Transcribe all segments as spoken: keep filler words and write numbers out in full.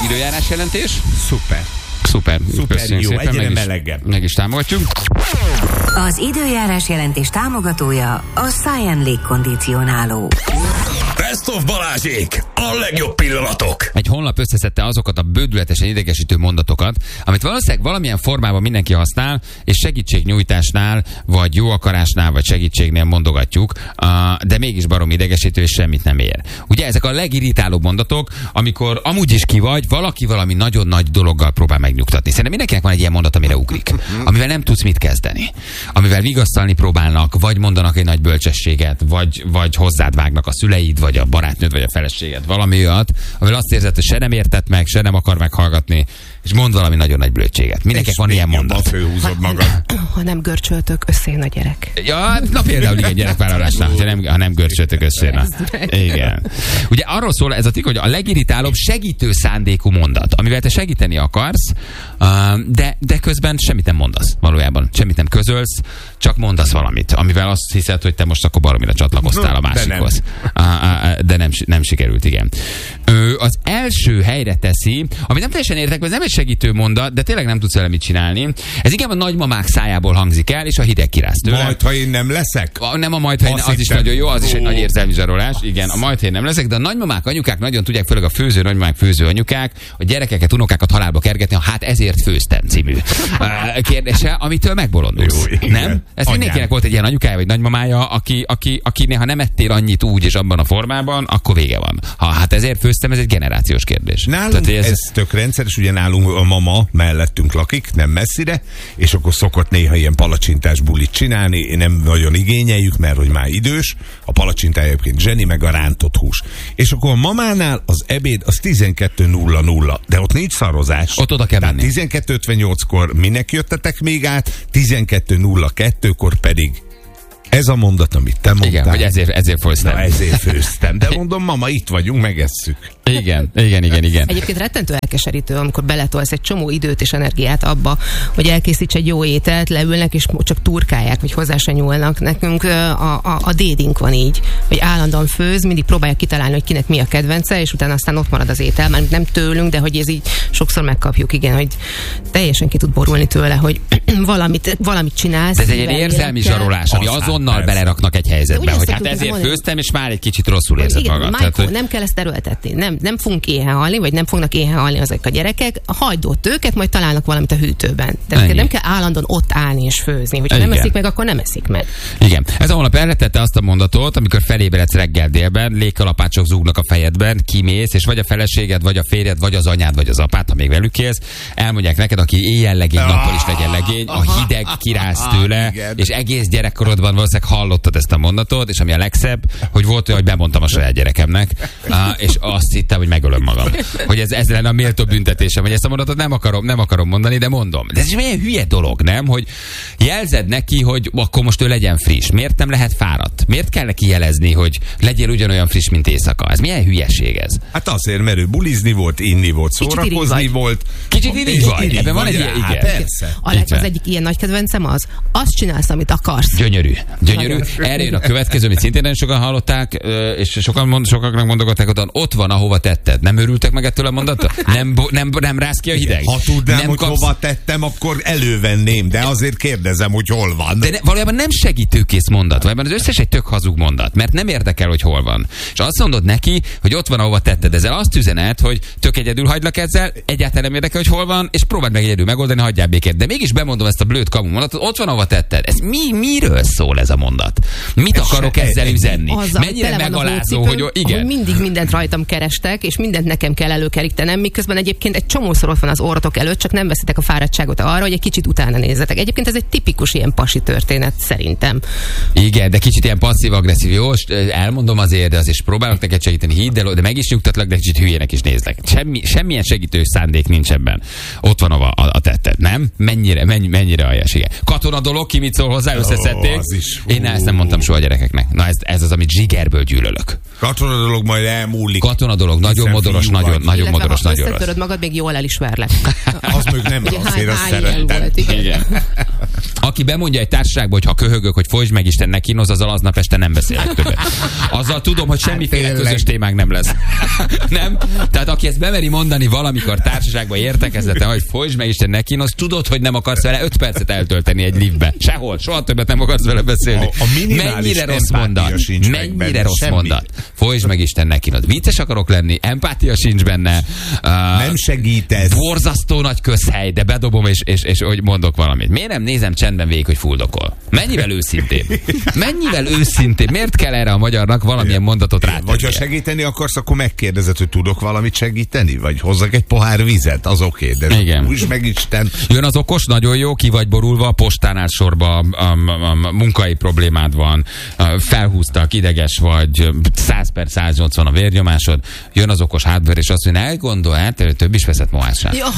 időjárás jelentés. Szuper. Szuper. Szuper Köszönjük jó, szépen, egyre meg is, melegebb. meg is támogatjuk. Az időjárás jelentés támogatója a Science légkondicionáló. Best of Balázsék! A legjobb pillanatok! Egy honlap összeszedte azokat a bődületesen idegesítő mondatokat, amit valószínűleg valamilyen formában mindenki használ, és segítségnyújtásnál, vagy jó akarásnál, vagy segítségnél mondogatjuk, de mégis barom idegesítő, és semmit nem ér. Ugye ezek a legirritálóbb mondatok, amikor amúgy is ki vagy, valaki valami nagyon nagy dologgal próbál megnyugtatni. Szerintem mindenkinek van egy ilyen mondat, amire ugrik, amivel nem tudsz mit kezdeni, amivel vigasztalni próbálnak, vagy mondanak egy nagy bölcsességet, vagy, vagy hozzád vágnak a szüleid, vagy a barátnőd, vagy a feleséged, valami olyat, amivel azt érzed, hogy se nem értett meg, se nem akar meghallgatni, és mond valami nagyon nagy blödséget. Mindenkinek van ilyen mondat. Főhúzod magad. Ha nem görcsöltök, összejön a gyerek. Ja, na például igen, gyerekvállalásnál, ha nem, ha nem görcsöltök összejön. Igen. Ugye arról szól ez a tik, hogy a legirritálóbb segítő szándékú mondat, amivel te segíteni akarsz, de, de közben semmit nem mondasz valójában. Semmit nem közölsz, csak mondasz valamit, amivel azt hiszed, hogy te most akkor baromira csatlakoztál a másikhoz. De nem, nem sikerült, igen. Az első helyre teszi, ami nem teljesen értek, ez nem egy segítő mondat, de tényleg nem tudsz vele mit csinálni. Ez inkább a nagymamák szájából hangzik el, és a hideg kiráz tőle. Majd, ha én nem leszek? A, nem a majd, ha én, az is nagyon jó, az is egy nagy érzelmi zsarolás. Igen, a majd, ha én nem leszek, de a nagymamák, anyukák nagyon tudják, főleg a főző nagymamák, főző anyukák, a gyerekeket, unokákat halálba kergetni, a hát ezért főztem című kérdése, amitől megbolondulsz. Jó, nem? Ez mindenkinek volt egy ilyen anyukája vagy nagymamája, aki, aki, aki néha nem ettél annyit úgy és abban a formában, akkor vége van. Ha hát ezért főztem, ez egy generációs kérdés. Nálunk Tehát, ez, ez tök rendszeres, ugye nálunk a mama mellettünk lakik, nem messzire, és akkor szokott néha ilyen palacsintás bulit csinálni, nem nagyon igényeljük, mert hogy már idős, a palacsintája egyébként zseni, meg a rántott hús. És akkor a mamánál az ebéd az tizenkettő nulla nulla, de ott nincs szarozás. Ott oda kell menni. tizenkettő ötvennyolckor minek jöttetek még át, tizenkettő nulla kettőkor pedig ez a mondat, amit te mondtál. Igen, hogy ezért, ezért főztem. Na, ezért főztem. De mondom, mama, itt vagyunk, megesszük. Igen, igen, igen, igen. Egyébként rettentő elkeserítő, amikor beletolsz egy csomó időt és energiát abba, hogy elkészíts egy jó ételt, leülnek és csak turkálják, vagy hozzá se nyúlnak. Nekünk a, a, a dédink van így, hogy állandóan főz, mindig próbálják kitalálni, hogy kinek mi a kedvence, és utána aztán ott marad az étel, mert nem tőlünk, de hogy ez így sokszor megkapjuk, igen, hogy teljesen ki tud borulni tőle, hogy valamit, valamit csinálsz. Ez egy érzelmi zsarolás, ami azonnal beleraknak egy helyzetbe, hogy hát ezért mondani, főztem, és már egy kicsit rosszul érzed igen, magad. Michael, Tehát, nem kell ezt erőltetni. Nem, nem fogunk éhen halni, vagy nem fognak éhen halni ezek a gyerekek. Hagyd ott őket, majd találnak valamit a hűtőben. De nem kell állandóan ott állni és főzni. Hogyha igen. nem eszik meg, akkor nem eszik meg. Igen. Ez a honlap elretette azt a mondatot, amikor felébredsz reggel délben, légkalapácsok zúgnak a fejedben, kimész, és vagy a feleséged, vagy a férjed, vagy az anyád, vagy az apád, ha még velük élsz, elmondják neked, aki éjjel legény, nappal is legyen legény, a hideg kiráz tőle, és egész gyerekkorodban valószínűleg hallottad ezt a mondatot, és ami a legszebb, hogy volt olyan, hogy bemondtam a saját gyerekemnek, és azt hittem, hogy megölöm magam. Hogy ez, ez lenne a méltó büntetésem, hogy ezt a mondatot nem akarom, nem akarom mondani, de mondom. De ez is milyen hülye dolog, nem? Hogy jelzed neki, hogy akkor most ő legyen friss. Miért nem lehet fáradt? Miért kell neki jelezni, hogy legyél ugyanolyan friss, mint éjszaka? Ez milyen hülyeség ez? Hát azért, mert ő bulizni volt, inni volt, szórakozni volt. Kicsit irigy vagy. Ebben van egy ilyen, igen. Persze. Alex, az egyik ilyen nagy kedvencem az, azt csinálsz, amit akarsz. Gyönyörű. Gyönyörű. Erre jön a következő, amit szintén nagyon sokan hallották, és sokan mond, sokaknak mondogatták, hogy ott van, ahova tetted. Nem örültek meg ettől a mondattól? Nem, nem, nem rász ki a hideg? Ha tudnám, nem hogy kapsz... hova tettem, akkor elővenném, de azért kérdezem, hogy hol van. De ne, valójában nem segítőkész mondat, valójában az összes egy tök hazug mondat, mert nem érdekel, hogy hol van. És azt mondod neki, hogy ott van, ahova tetted. Ezzel azt üzenet, hogy tök egyedül hagylak ezzel, egyáltalán nem érdekel, hogy hol van, és próbáld meg egyedül megoldani, hagyjál békét. De mégis bemondom ezt a blőd kamu mondatot, ott van, ahova tetted. Ez mi, miről szól ez a mondat? Mit akarok ezzel üzenni? Azzal, mennyire megalázó, hogy igen. Hogy mindig mindent rajtam kerestek, és mindent nekem kell előkerítenem, miközben egyébként egy csomószor ott van az orrotok előtt, csak nem veszitek a fáradtságot arra, hogy egy kicsit utána nézzetek. Egyébként ez egy tipikus ilyen pasi történet, szerintem. Igen, de kicsit ilyen passzív-agresszív. Jó, elmondom azért, de azért próbálok neked segíteni, hidd el, de meg is nyugtatlak, de kicsit hülyének is nézlek. Semmi, semmilyen segítő szándék nincs ebben. Ott van a, a, a tetted, nem? Mennyire, mennyi, mennyire aljas, igen. Katona dolog, ki mit szól hozzá, összeszedték. Oh, Én ezt nem mondtam soha a gyerekeknek. Na ez, ez az, amit zsigerből gyűlölök. Katona dolog majd elmúlik. Katona dolog, nagyon modoros, nagyon, nagyon modoros, nagyon rossz. Összetöröd magad, még jól el is verlek. Az még nem ugye, azért, azt hány szerettem. volt, igen. Igen. Aki bemondja egy társaságba, hogy ha köhögök, hogy folytsd meg Isten ne kínoz, azzal aznap este nem beszélek többet. Azzal tudom, hogy semmiféle Hát, közös témánk nem lesz. Nem? Tehát aki ezt bemeri mondani valamikor társaságban értekezleten, hogy folytsd meg Isten ne kínoz, tudod, hogy nem akarsz vele öt percet eltölteni egy liftbe. Sehol, soha többet nem akarsz vele beszélni. A, a mennyire rossz mondat. Mennyire rossz semmi. mondat. Folytsd meg Isten ne kínoz. Vicces akarok lenni, empátia sincs benne. Uh, Nem segítesz. Borzasztó nagy közhely, de bedobom, és, és, és hogy mondok valamit. Miért nem nézem csendben végig, hogy fuldokol? Mennyivel őszintén? Mennyivel őszintén? Miért kell erre a magyarnak valamilyen mondatot rátennie? Vagy ha segíteni akarsz, akkor megkérdezed, hogy tudok valamit segíteni? Vagy hozzak egy pohár vizet, az oké. Okay, de igen. Úgyis meg Isten. Jön az okos, nagyon jó, ki vagy borulva, a postánál sorba, a, a, a munkai problémád van, a, felhúztak, ideges vagy, száz per száznyolcvan a vérnyomásod, jön az okos hátbőr, és azt mondja, elgondol, hát több is veszett mohását. Ja.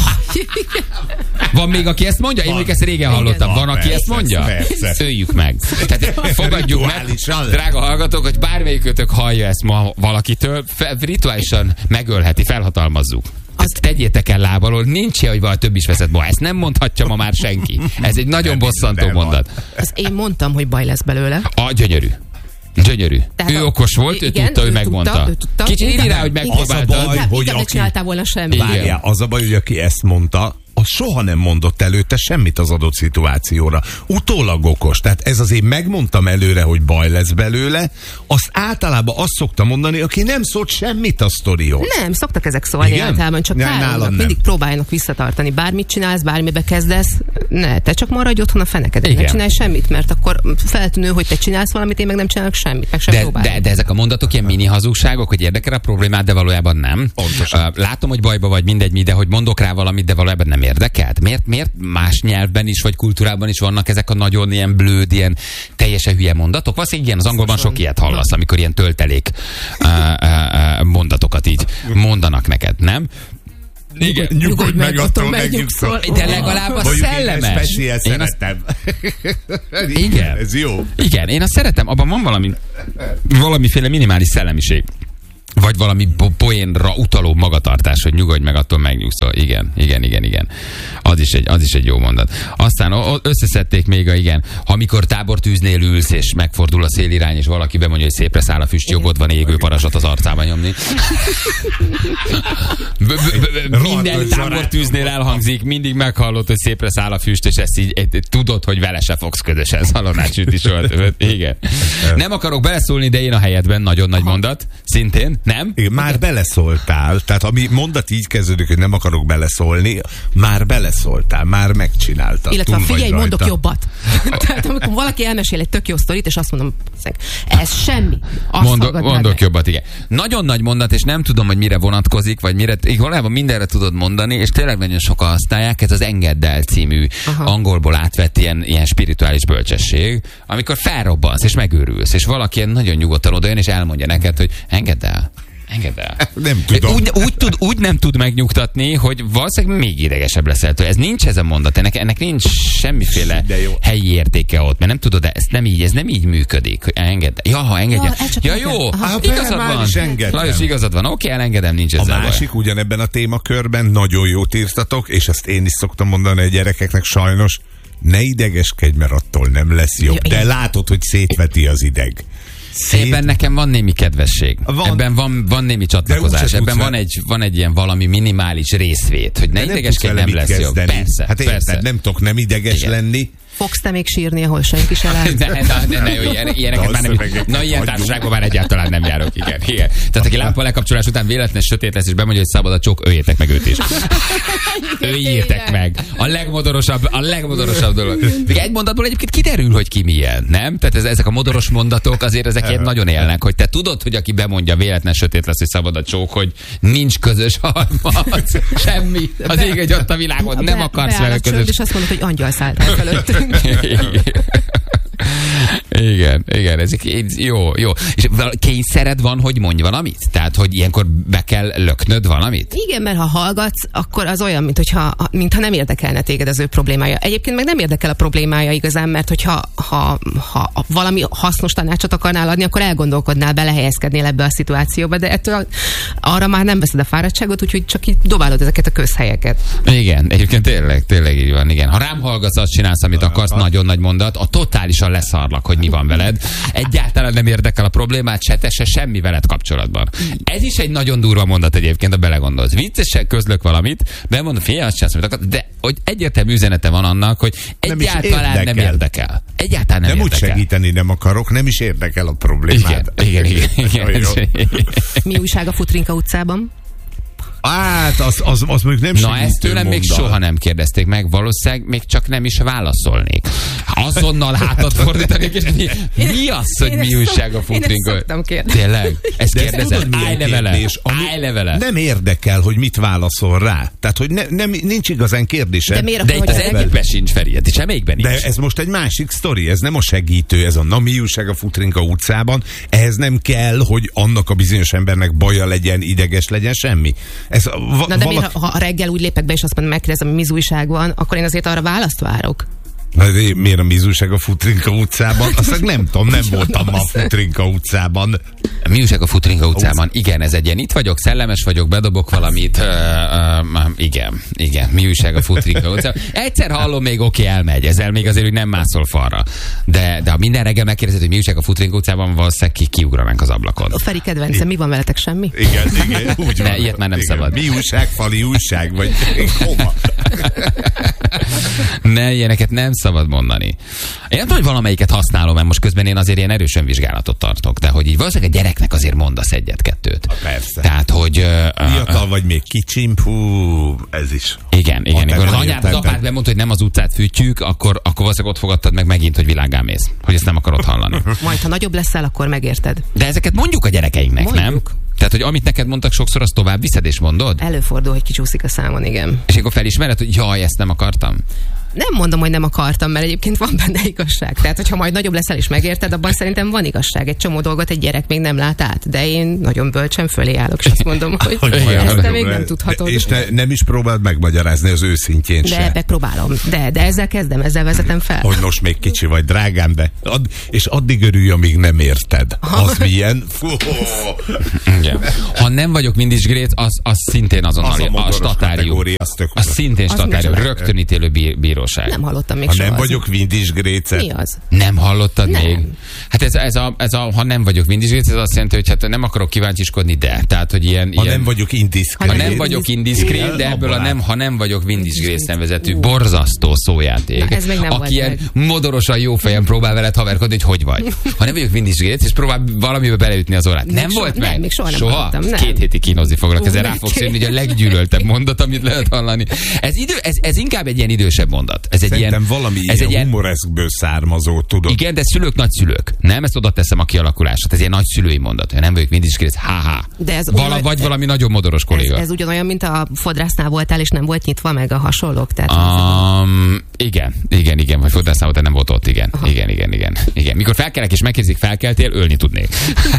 Van még, aki ezt mondja? Én még ezt régen hallottam. Van, aki ezt mondja? Szőjük meg. Tehát fogadjuk meg, drága hallgatók, hogy bármelyikőtök hallja ezt ma valakitől, fe, rituálisan megölheti, felhatalmazzuk. Azt tegyétek el lábalól, nincs ilyen, hogy valami több is veszett ma. Ezt nem mondhatja ma már senki. Ez egy nagyon bosszantó mondat. Azt én mondtam, hogy baj lesz belőle. A gyönyörű. Gyönyörű. Tehát ő a, okos volt, igen, ő tudta, ő, ő megmondta. Tudta, ő tudta. Kicsit írj rá, hogy megpróbáltad. baj, Inkább, hogy inkább ne aki- csináltál volna semmit. Várjál, az a baj, hogy aki ezt mondta, az soha nem mondott előtte semmit az adott szituációra. Utólag okos. Tehát ez azért megmondtam előre, hogy baj lesz belőle, azt általában azt szokta mondani, aki nem szólt semmit a sztorihoz. Nem, szoktak ezek szólni Igen? általában, csak Ja, nálam káromnak, nem. mindig próbálnak visszatartani. Bármit csinálsz, bármibe kezdesz, ne, te csak maradj otthon a fenekeden, ne Igen. csinálj semmit, mert akkor feltűnő, hogy te csinálsz valamit, én meg nem csinálok semmit, meg sem De, próbálom. de, de ezek a mondatok ilyen mini hazugságok, hogy érdekel a problémát, de valójában nem. Pontosan. Uh, látom, hogy bajba vagy, mindegy mi, de hogy mondok rá valamit, de valójában nem érdekelt. Miért, miért más nyelvben is, vagy kultúrában is vannak ezek a nagyon ilyen blőd, ilyen teljesen hülye mondatok? Valószínűleg igen, az angolban sok ilyet hallasz, amikor ilyen töltelék uh, uh, uh, mondatokat így mondanak neked, nem? Igen. Nyugodj meg, meg, attól attól megnyugszol. megnyugszol. De legalább a Mondjuk én szellemes. ezt speciál Én azt- szeretem. Igen. Ez jó. Igen, én azt szeretem, abban van valami, valamiféle minimális szellemiség. Vagy valami po- poénra utaló magatartás, hogy nyugodj meg, attól megnyugszol. Igen, igen, igen, igen. Az is egy, az is egy jó mondat. Aztán o- o- összeszedték még a, igen, ha mikor tábortűznél ülsz, és megfordul a szélirány, és valaki bemondja, hogy szépre száll a füst, jogod van égő parazsat az arcába nyomni. B- b- b- Minden tábortűznél elhangzik, mindig meghallod, hogy szépre száll a füst, és ezt így eh, tudod, hogy vele se fogsz közösen szalonnát sütni soha többet. Igen. Nem akarok beleszólni, de én a helyedben nagyon nagy mondat. Szintén. Nem? Igen, már beleszóltál, tehát ami mondat így kezdődik, hogy nem akarok beleszólni, már beleszóltál, már megcsináltad. Illetve túl vagy figyelj, rajta. mondok jobbat. Tehát amikor valaki elmesél egy tök jó sztorit, és azt mondom, ez semmi. Azt Mondok, fogadnád mondok meg. jobbat, igen. Nagyon nagy mondat, és nem tudom, hogy mire vonatkozik, vagy mire, így valójában mindenre tudod mondani, és tényleg nagyon sokan használják, ez az Engedd el című Aha. angolból átvett ilyen, ilyen spirituális bölcsesség, amikor felrobbansz, és megőrülsz, és valaki ilyen nagyon nyugodtan odajön, és elmondja neked, hogy engedd el. Engedd el. Nem tudom. Úgy, úgy, tud, úgy nem tud megnyugtatni, hogy valószínűleg még idegesebb leszel tőle. Ez nincs ez a mondat, ennek, ennek nincs semmiféle De jó. helyi értéke ott, mert nem tudod, de ez nem így, ez nem így működik, hogy engedd. Ja, ha engedje. Ja, el csak Ja, engedd. jó, Aha. igazad Már van. is engedtem. Lajos, igazad van. Oké, elengedem, nincs A ezzel másik ugyanebben a témakörben nagyon jót írtatok, és ezt én is szoktam mondani a gyerekeknek sajnos, ne idegeskedj, mert attól nem lesz jobb. Ja, De igen. látod, hogy szétveti az ideg. baj. Ebben nekem van némi kedvesség. Van. Ebben van, van némi csatlakozás. úgyse Ebben tudsz van vele- egy, van egy ilyen valami minimális részvét, hogy ne De nem tudsz idegeskedj, vele nem mit lesz jobb. kezdeni. Persze, Hát érted, persze. nem tudok nem ideges Igen. lenni. Fogsz te még sírni, ahol senki se lát? Ne, ne, ne, ne, jó, ilyen- ilyeneket már nem, Dalszövegeket na ilyen hagyjuk. társaságban már egyáltalán nem járok, igen, igen. Tehát aki lámpa lekapcsolás után véletlen sötét lesz, és bemondja, hogy szabad a csók, öljétek meg őt is. Öljétek meg. A legmodorosabb, a legmodorosabb dolog. Még egy mondatból egyébként kiderül, hogy ki milyen, nem? Tehát ez, ezek a modoros mondatok azért ezek ilyen nagyon élnek, hogy te tudod, hogy aki bemondja véletlen sötét lesz, hogy szabad a csók, hogy nincs közös harmad, semmi. Az ég egy ott a világon, nem Be- akarsz beáll vele a csönd, közös. és azt mondod, hogy angyal szállt el fölöttünk. Igen, igen, ez jó, jó. És kényszered van, hogy mondj valamit? Tehát, hogy ilyenkor be kell löknöd valamit? Igen, mert ha hallgatsz, akkor az olyan, mintha, mintha nem érdekelne téged az ő problémája. Egyébként meg nem érdekel a problémája igazán, mert hogyha ha, ha valami hasznos tanácsot akarnál adni, akkor elgondolkodnál, belehelyezkednél ebbe a szituációba, de ettől arra már nem veszed a fáradtságot, úgyhogy csak így dobálod ezeket a közhelyeket. Igen, egyébként tényleg, tényleg így van, igen. Ha rám hallgatsz, azt csinálsz, amit akarsz, nagyon nagy mondat, a totálisan leszarlak, hogy mi van veled. Egyáltalán nem érdekel a problémát, se te, se semmi veled kapcsolatban. Ez is egy nagyon durva mondat egyébként, ha belegondolsz. Viccesen közlök valamit, bemondom, figyelj, azt csinálsz, amit akarsz, de hogy egyértelmű üzenete van annak, hogy egyáltalán nem, nem érdekel. Egyáltalán nem, nem érdekel. úgy segíteni nem akarok, nem is érdekel a problémát. Igen, igen, igen. igen. Mi újság a Futrinka utcában? Hát, az, az, az mondjuk nem Na, ezt tőlem még soha nem kérdezték meg, valószínűleg még csak nem is válaszolnék. Azonnal hátat fordítanék, és mi, mi az, hogy mi újság a Futrinka? Én ezt szoktam kérdezni. Tényleg? Ezt de kérdezed? Állj Állj levele. Állj levele. Nem érdekel, hogy mit válaszol rá. Tehát, hogy ne, nem, nincs igazán kérdése. De miért De itt az egyikben sincs, Feri, itt semmelyikben nincs. De ez most egy másik sztori, ez nem a segítő, ez a na mi újság a Futrinka utcában. Ehhez nem kell, hogy annak a bizonyos embernek baja legyen, ideges legyen, semmi. Ez va- Na de valaki... miért, ha, ha reggel úgy lépek be, és azt mondom, megkérdezem, hogy mi újság van, akkor én azért arra választ várok. Na, de miért a mi újság a Futrinka utcában? Azt nem tudom, nem voltam ma a Futrinka utcában. Mi újság a Futrinka utcában? Igen, ez egy ilyen, itt vagyok, szellemes vagyok, bedobok valamit. Uh, uh, igen, igen, mi újság a Futrinka utcában. Egyszer hallom, még oké, okay, elmegy, ezzel még azért, hogy nem mászol falra. De, de ha minden reggel megkérdezed, hogy mi újság a Futrinka utcában, valószínűleg ki, kiugranánk az ablakon. A Feri kedvencem, mi van veletek, semmi? Igen, igen, úgy van. Ne, ilyet már nem igen. szabad. Mi újság, fali újság, vagy hova? Ne, ilyeneket nem szabad mondani. Én nem tudom, hogy valamelyiket használom, mert most közben én azért ilyen erősen vizsgálatot tartok, de hogy így valószínűleg a gyereknek azért mondasz egyet-kettőt. Persze. Tehát, hogy... Uh, Fiatal vagy még kicsim, hú, ez is. Igen, igen. Amikor az anyád, az értettem. apád bemondta, hogy nem az utcát fűtjük, akkor, akkor valószínűleg ott fogadtad meg megint, hogy világgá mész. Hogy ezt nem akarod hallani. Majd, ha nagyobb leszel, akkor megérted. De ezeket mondjuk a gyerekeinknek, Mondjuk. nem? Tehát, hogy amit neked mondtak sokszor, azt tovább viszed és mondod? Előfordul, hogy kicsúszik a számon, igen. És akkor felismered, hogy jaj, ezt nem akartam. Nem mondom, hogy nem akartam, mert egyébként van benne igazság. Tehát, hogyha majd nagyobb leszel és megérted, abban szerintem van igazság. Egy csomó dolgot egy gyerek még nem lát át, de én nagyon bölcsen fölé állok, és azt mondom, hogy ezt te még nem tudhatod. És te nem is próbáld megmagyarázni az őszintjén de se. megpróbálom. De, de ezzel kezdem, ezzel vezetem fel. Hogy most még kicsi vagy, drágám, de ad, és addig örülj, amíg nem érted. Az milyen? Fú. Igen. Ha nem vagyok mindig grét, az, az szintén azonnal Az a a, a motoros statárium. kategória, az tök Az szintén Az statárium. micsoda? Rögtön ítélő bí- bíróság. Nem hallottam még Ha soha. nem az- vagyok Vindis Grécet. Mi az? Nem hallottad Nem. még? Hát ez, ez, a, ez a, ha nem vagyok mindig grét, ez azt jelenti, hogy hát nem akarok kíváncsiskodni, de. Tehát, hogy ilyen... Ha ilyen nem vagyok indiszkrét. ha nem vagyok indiszkrét, de ebből a nem, ha nem vagyok vindisgrét nevezetű borzasztó szójáték. Na, ez még nem volt aki ilyen meg. modorosan jó fejen próbál veled haverkodni, hogy hogy vagy. Ha nem vagyok vindisgrét, és próbál valamibe beleütni az orrát. Nem, Még volt soha- meg? nem, még soha nem soha? hallottam, nem. Két hétig kínozni foglak, ezzel rá Ú, fogsz neki. jönni, hogy a leggyűlöltebb mondat, amit lehet hallani. Ez, idő, ez, ez inkább egy ilyen idősebb mondat. Ez egy Szerintem ilyen, valami ez egy ilyen ilyen, humoreszkből származó, tudod. igen, de szülők, nagyszülők. Nem, ezt oda teszem a kialakulását. Ez ilyen nagyszülői mondat. hogy Nem vagyok mindig ha-ha. De ez Vala, olyan- vagy valami nagyon modoros Ez, kolléga. ez ugyanolyan, mint a fodrásznál voltál, és nem volt nyitva meg a hasonlók. Tehát Um, igen, igen, igen, vagy fodrásználat, de nem volt ott, igen. Aha. Igen, igen, igen, igen. Mikor felkelek és megkérdezik, felkeltél, ölni tudnék.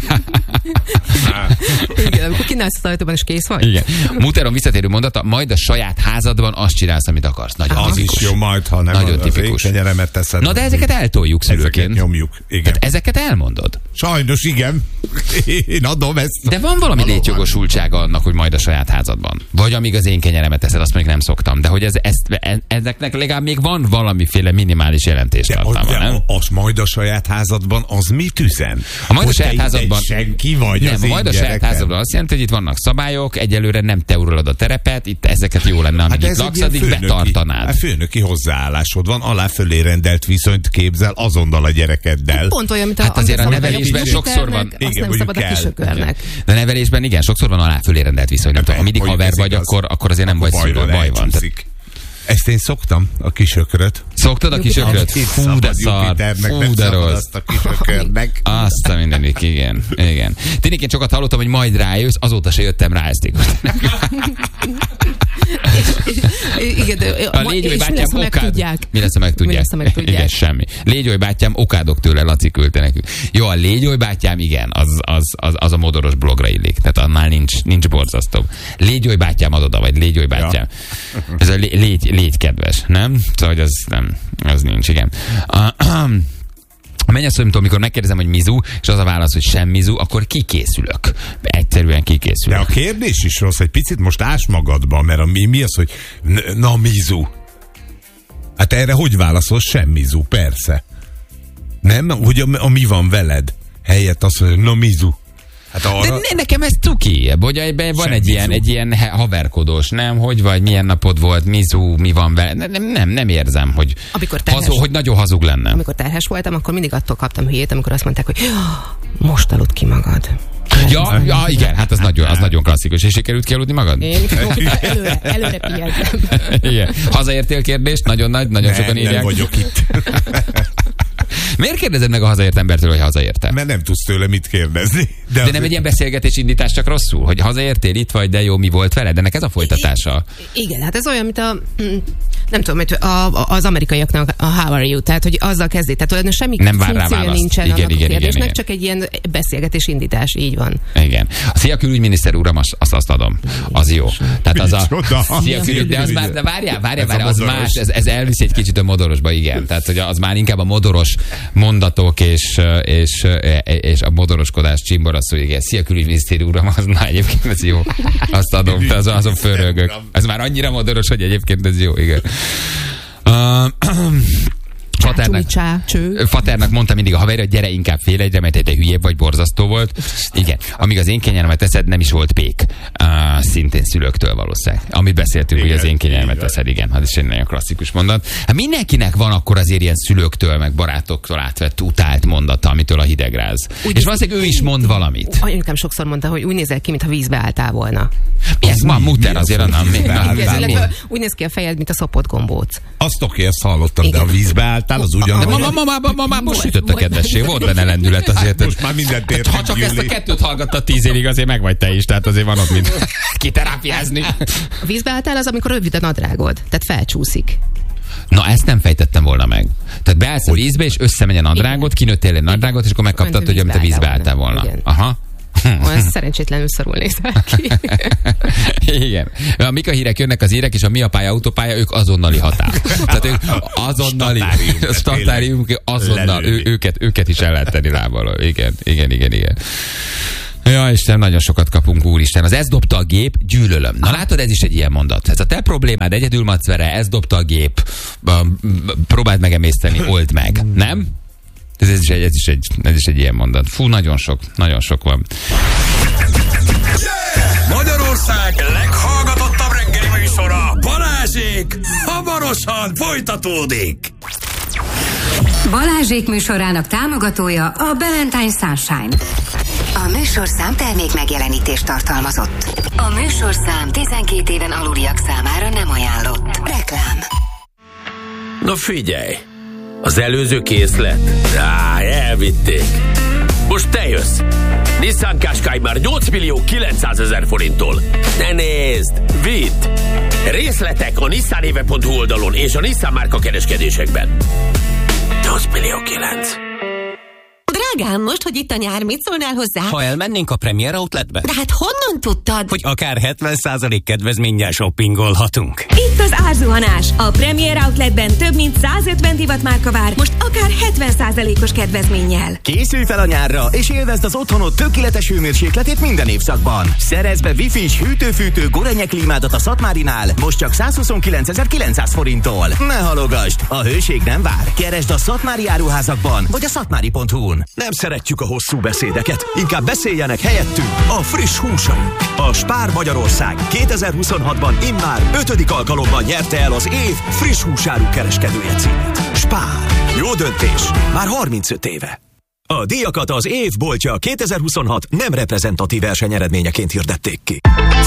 igen, amikor kínálsz az ajtóban, és kész vagy. Igen. Muteron visszatérő mondata, majd a saját házadban azt csinálsz, amit akarsz. Nagyon Az tipikus. is jó majd, ha nem Nagyon az én tipikus. kenyeremet teszed. Na de ezeket eltoljuk Ezeket szülőként. nyomjuk. Igen. Tehát ezeket elmondod. Sajnos igen. Én adom ezt. De van valami létjogosultsága annak, hogy majd a saját házadban. Vagy amíg az én kenyeremet teszed, azt még nem szoktam. De hogy ez, ezt, ezeknek legalább még van valamiféle minimális jelentéstartalma, nem? De az majd a saját házadban, az mit üzen? A majd a Hogy saját te itt házadban- egy senki vagy Nem, az a én majd a saját gyerekem. házadban azt jelenti, hogy itt vannak szabályok, egyelőre nem te uralod a terepet, itt ezeket jó lenne, amíg Hát itt ez laksz, egy ilyen addig főnöki, betartanád. hát főnöki hozzáállásod van, alá-fölé rendelt viszonyt képzel azonnal a gyerekeddel. Pont olyan, mint a, Hát azért a amit nem nevelésben szabad a sokszor van- kisökörnek, azt igen, nem mondjuk szabad a kell. kisökörnek. De nevelésben igen, sokszor van alá-fölé rendelt viszony. Nem De tudom, ha mindig mondjuk haver ez vagy, igaz. akkor, akkor azért nem vagy Bajra szülő, baj van. Tehát elcsúszik. Ezt én szoktam, a kisökröt. Szoktad a kisökröt? Itt Fú, de szabad szar. Jupiternek, Fú, nem de szabad rossz. azt a kisökörnek. Azt a mindenik, igen. igen. Tényleg én sokat hallottam, hogy majd rájössz, azóta se jöttem rá ezt. Igen, de A mondjuk Légy, hogy és mi bátyám lesz, ha okád... megtudják? Mi lesz, ha megtudják? Mi lesz, ha megtudják? Igen, semmi. Légy, hogy bátyám, okádok tőle, Laci küldte nekünk. Jó, a Légy, hogy bátyám, igen, az, az, az, az a modoros blogra illik. Tehát annál nincs, nincs borzasztóbb. Légy, hogy bátyám, ad oda, vagy Légy, hogy bátyám. Ja. Ez a légy, légy kedves, nem? Szóval, hogy az nem, az nincs, igen. A mennyasszonyomtól, amikor megkérdezem, hogy mizu, és az a válasz, hogy sem mizu, akkor kikészülök. Egyszerűen kikészülök. De a kérdés is rossz, egy picit most ás magadba, mert a mi, mi az, hogy na mizu. Hát erre hogy válaszol? Sem mizu, persze. Nem? Hogy a, a mi van veled? Helyett azt mondja, na mizu. Hát arra... De ne, nekem ez cuki, hogy ebben van egy ilyen, egy ilyen haverkodós, nem? Hogy vagy, milyen napod volt, mizu, mi van vele? Nem, nem, nem érzem, hogy, terhes, hazug, hogy nagyon hazug lenne. Amikor terhes voltam, akkor mindig attól kaptam hülyét, amikor azt mondták, hogy most aludt ki magad. Ja, ja, igen, hát az nagyon, az nagyon klasszikus. És sikerült kialudni magad? Én előre, előre pihentem. Igen. Hazaértél kérdést? Nagyon nagy, nagyon nem, sokan írják. Nem vagyok itt. Miért kérdezed meg a hazaért embertől, hogy hazaérte? Mert nem tudsz tőle mit kérdezni. De, de nem egy ilyen beszélgetés indítás, csak rosszul, hogy hazaértél, itt vagy, de jó, mi volt veled? De ennek ez a folytatása. Igen, hát ez olyan, mint a nem tudom, hogy a, az amerikaiaknak a how are you, tehát hogy azzal kezdi, tehát semmi nem vár rá funkciója nincsen igen, annak igen, a kérdésnek, igen, csak egy ilyen beszélgetés indítás, így van. Igen. A szia külügyminiszter uram, azt, azt, azt adom. Az jó. Tehát az a szia külügy, de az már, de várjál, várjál, várjál, az más, ez, ez elviszi egy kicsit a modorosba, igen. Tehát, hogy az már inkább a modoros mondatok és, és, és a modoroskodás csimboraszó, igen. Szia külügyminiszter uram, az már egyébként ez jó. Azt adom, az, azon fölrögök. Ez már annyira modoros, hogy egyébként ez jó, igen. Uh, Faternak, Faternak mondta mindig a haverja, hogy gyere inkább fél egyre, mert te hülyébb vagy, borzasztó volt. Igen. Amíg az én kényelmet teszed, nem is volt pék. Uh, szintén szülőktől valószínűleg. Amit beszéltünk, igen, hogy az én kényelmet teszed, igen. Hát ez egy nagyon klasszikus mondat. Hát mindenkinek van akkor azért ilyen szülőktől, meg barátoktól átvett, utált mondata, amitől a hideg ráz. Úgy és valószínűleg ő is mond valamit. Anyukám sokszor mondta, hogy úgy nézel ki, mintha vízbe álltál volna. Ez ma muter azért, nem. Úgy néz ki a fejed, mint a szopott gombóc. Azt oké, ezt hallottam, de a vízbe álltál, az ugyan. De ma, ma, ma, ma, ma, ma most sütött a kedvesség, volt benne lendület azért. Most már mindent értek, ha csak ezt a kettőt hallgatta tíz évig, azért meg vagy te is, tehát azért van ott mint kiterápiázni. A vízbe álltál az, amikor rövid a nadrágod, tehát felcsúszik. Na, ezt nem fejtettem volna meg. Tehát beállsz a vízbe, és összemegy a nadrágod, kinőttél egy nadrágot, és akkor megkaptad, hogy amit a vízbe álltál volna. Aha. Ez szerencsétlenül szarul nézel ki. Igen. A mik a hírek, jönnek az hírek, és a mi a pálya, autópálya, ők azonnali határ. Tehát ők azonnali, statárium, azonnal, ő, őket, őket is el lehet tenni lábalól. Igen, igen, igen, igen. Ja, Isten, nagyon sokat kapunk, úristen. Az ez dobta a gép, gyűlölöm. Na látod, ez is egy ilyen mondat. Ez a te problémád, egyedül macvere, ez dobta a gép, próbáld megemészteni, old meg. Nem? Ez, ez, is egy, ez, is egy, ez is egy ilyen mondat. Fú, nagyon sok, nagyon sok van. Yeah! Magyarország leghallgatottabb reggeli műsora, Balázsék, hamarosan folytatódik. Balázsék műsorának támogatója a Valentine Sunshine. A műsorszám termék megjelenítést tartalmazott. A műsorszám tizenkét éven aluliak számára nem ajánlott. Reklám. Na figyelj! Az előző készlet? Á, elvitték. Most te jössz. Nissan Qashqai már nyolc millió kilencszázezer forinttól. Ne nézd, vidd! Részletek a nissanéve pont hu oldalon és a Nissan márka kereskedésekben. nyolc millió kilenc. Drágám, most, hogy itt a nyár, mit szólnál hozzá? Ha elmennénk a Premier Outletbe? De hát honnan tudtad? Hogy akár hetven százalék kedvezménnyel shoppingolhatunk. Itt az árzuhanás. A Premier Outletben több mint százötven divat márka vár, most akár hetven százalékos kedvezménnyel. Készülj fel a nyárra, és élvezd az otthonod tökéletes hőmérsékletét minden évszakban. Szerezd be wifi-s hűtő-fűtő Gorenje klímádat a Szatmárinál, most csak százhuszonkilencezer-kilencszáz forinttól. Ne halogasd, a hőség nem vár. Keresd a Szatmári áruházakban, vagy a szatmári pont hu-n. Nem szeretjük a hosszú beszédeket, inkább beszéljenek helyettünk a friss húsaink. A Spár Magyarország kétezer-huszonhatban immár ötödik alkalommal nyerte el az év friss húsáru kereskedője címét. Spár. Jó döntés. Már harmincöt éve. A díjakat az év boltja kétezer-huszonhat nem reprezentatív versenyeredményeként hirdették ki.